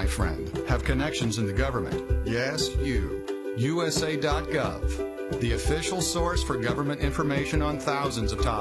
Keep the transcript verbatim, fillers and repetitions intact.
my friend, have connections in the government. Yes, you. U S A dot gov, the official source for government information on thousands of topics.